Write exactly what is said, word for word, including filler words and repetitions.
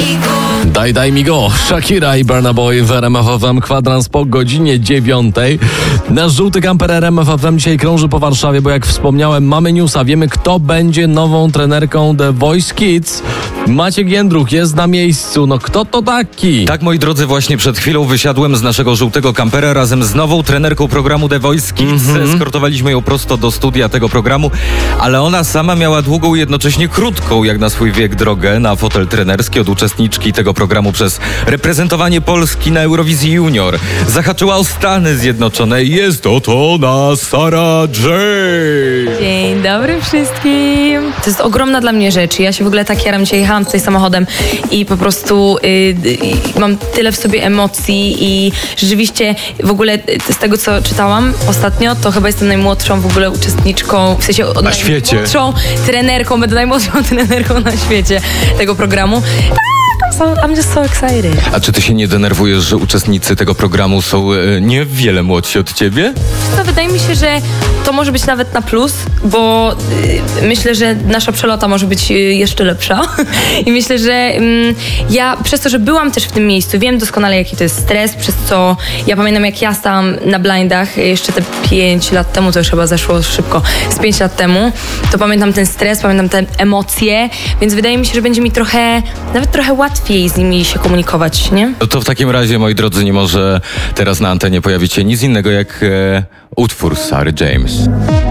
Daj, daj mi go. Shakira i Burna Boy w R M F F M. Kwadrans po godzinie dziewiątej. Nasz żółty kamper R M F F M dzisiaj krąży po Warszawie, bo jak wspomniałem, mamy newsa. Wiemy, kto będzie nową trenerką The Voice Kids. Maciek Jędruch jest na miejscu. No kto to taki? Tak, moi drodzy, właśnie przed chwilą wysiadłem z naszego żółtego kampera razem z nową trenerką programu The Voice Kids. Mm-hmm. Eskortowaliśmy ją prosto do studia tego programu, ale ona sama miała długą, jednocześnie krótką, jak na swój wiek, drogę na fotel trenerski od uczestniczki tego programu przez reprezentowanie Polski na Eurowizji Junior. Zahaczyła o Stany Zjednoczone. Jest oto ona, Sara J. Dzień dobry wszystkim. To jest ogromna dla mnie rzecz. Ja się w ogóle tak jaram. Dzisiaj jechałam tutaj samochodem i po prostu y, y, mam tyle w sobie emocji i rzeczywiście w ogóle z tego, co czytałam ostatnio, to chyba jestem najmłodszą w ogóle uczestniczką, w sensie na świecie. Najmłodszą trenerką, będę najmłodszą trenerką na świecie tego programu. So, I'm just so excited. A czy ty się nie denerwujesz, że uczestnicy tego programu są e, niewiele młodsi od ciebie? To wydaje mi się, że to może być nawet na plus, bo y, myślę, że nasza przelota może być y, jeszcze lepsza. I myślę, że y, ja przez to, że byłam też w tym miejscu, wiem doskonale, jaki to jest stres, przez co ja pamiętam, jak ja stałam na blindach jeszcze te pięć lat temu, to już chyba zeszło szybko, z pięć lat temu, to pamiętam ten stres, pamiętam te emocje, więc wydaje mi się, że będzie mi trochę, nawet trochę łatwiej z nimi się komunikować, nie? No to w takim razie, moi drodzy, nie może teraz na antenie pojawić się nic innego jak e, utwór Sary James.